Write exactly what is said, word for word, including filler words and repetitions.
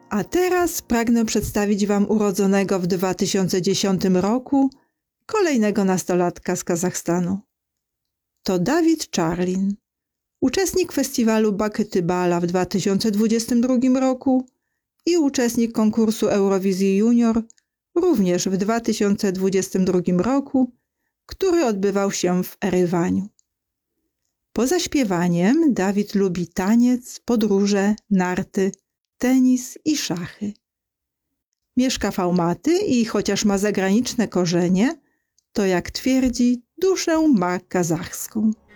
A teraz pragnę przedstawić Wam urodzonego w dwa tysiące dziesiątym roku kolejnego nastolatka z Kazachstanu. To Dawid Czarlin, uczestnik festiwalu Bakety-Bala w dwa tysiące dwudziestym drugim roku i uczestnik konkursu Eurowizji Junior również w dwa tysiące dwudziestym drugim roku, który odbywał się w Erywaniu. Poza śpiewaniem Dawid lubi taniec, podróże, narty, tenis i szachy. Mieszka w Almaty i chociaż ma zagraniczne korzenie, to jak twierdzi, duszę ma kazachską.